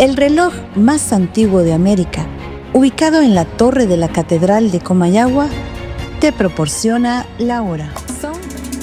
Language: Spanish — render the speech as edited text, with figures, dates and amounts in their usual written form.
El reloj más antiguo de América, ubicado en la torre de la Catedral de Comayagua, te proporciona la hora. Son